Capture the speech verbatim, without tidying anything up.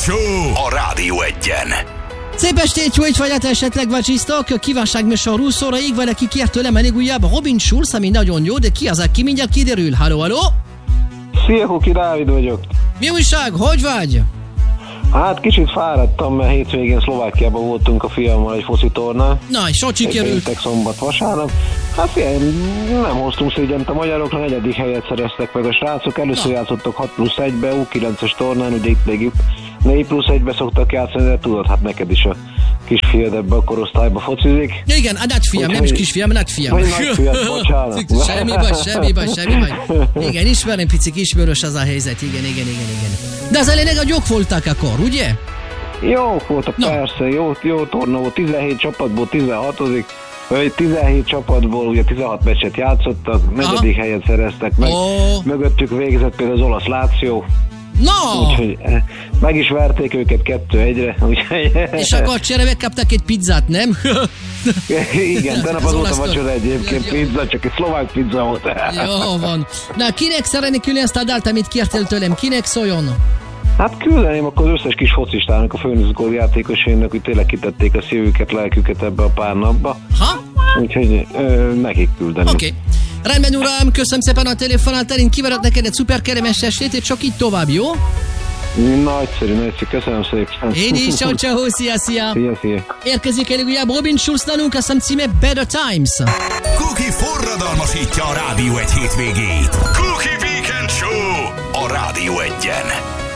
Show a Rádió Egyen. Szép estét, jó étvágyat esetleg vacsisztok. Kívánságműsor húsz óraig, valaki kért tőlem elég újabb Robin Schulz, ami nagyon jó, de ki az, aki mindjárt kiderül. Halló, halló? Szia, Kuki, Dávid vagyok. Mi újság, hogy vagy? Hát kicsit fáradtam, mert hétvégén Szlovákiában voltunk a fiammal egy foci tornán. Na, és hogy sikerült? Péntek, szombat, vasárnap. Hát figyelj, nem hoztunk szégyent a magyarokra, negyedik helyet szereztek meg a srácok. Először Na. játszottak hat plusz egybe, U kilences tornán, ugye itt még négy plusz egybe szoktak játszani, de tudod, hát neked is a kisfiad ebbe a korosztályba focizik. Ja, igen, a nagyfiam, nem is kisfiam, nagyfiam. Vagy nagyfiam, bocsánat. Semmi baj, semmi baj, semmi baj. Igen, ismerem, picik ismerős az a helyzet, igen, igen, igen, igen. De az a lényeg, hogy jók voltak akkor, ugye? Jók voltak, no. Persze, jó, jó torna volt, tizenhét csapatból tizenhatodik vagy tizenhét csapatból ugye tizenhat meccset játszottak, negyedik helyet szereztek meg, oh. Mögöttük végzett például az olasz Lazio. No! Úgyhogy meg is verték őket kettő egyre. Úgyhogy... És akkor csere megkaptak egy pizzát, nem? Igen, de nap az volt a vacsora egyébként ja, pizza, csak egy szlovák pizza volt. Jó van. Na, kinek szeretnék külni ezt a dalt, amit kértél tőlem? Kinek szóljon? Hát küldeném akkor az összes kis focistának, a főnizgól játékosainak, hogy tényleg kitették a szívüket, lelküket ebbe a pár napba. Ha? Úgyhogy ö, nekik küldeném. Oké. Okay. Rendben, uram, köszönöm szépen a telefonát, én kivárok neked egy szuper kellemes estét, csak így tovább, jó? Nagyszerű, nagyszerű, köszönöm szépen. Én is, ciao, ciao, szia, szia. Szia, szia. Érkezik elég újabb Robin Schulz nálunk, azt hiszem címe Better Times. Kuki forradalmasítja a Rádió egy hétvégét. Kuki Weekend Show a Rádió Egyen.